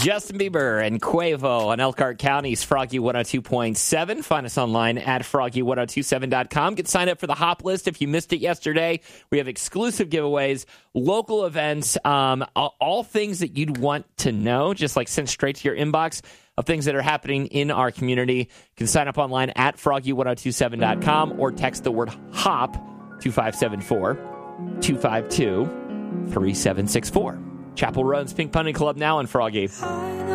Justin Bieber and Quavo on Elkhart County's Froggy 102.7. Find us online at froggy1027.com. Get signed up for the Hop List if you missed it yesterday. We have exclusive giveaways, local events, all things that you'd want to know, just like sent straight to your inbox of things that are happening in our community. You can sign up online at froggy1027.com or text the word HOP 2574-252-3764. Chapel Roan's Pink Pony Club now on Froggy.